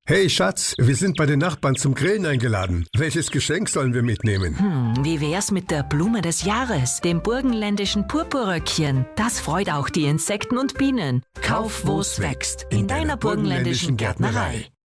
Hey Schatz, wir sind bei den Nachbarn zum Grillen eingeladen. Welches Geschenk sollen wir mitnehmen? Wie wär's mit der Blume des Jahres, dem burgenländischen Purpurröckchen? Das freut auch die Insekten und Bienen. Kauf, wo's wächst, in deiner burgenländischen Gärtnerei.